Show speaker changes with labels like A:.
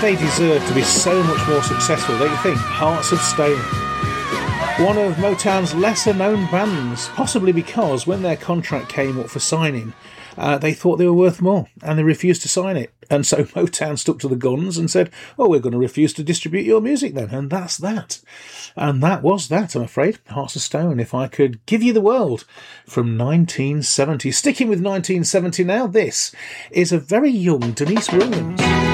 A: They deserve to be so much more successful, don't you think? Hearts of Stone. One of Motown's lesser-known bands, possibly because when their contract came up for signing, they thought they were worth more, and they refused to sign it. And so Motown stuck to the guns and said, oh, we're going to refuse to distribute your music then. And that's that. And that was that, I'm afraid. Hearts of Stone, If I Could Give You the World, from 1970. Sticking with 1970 now, this is a very young Denise Williams.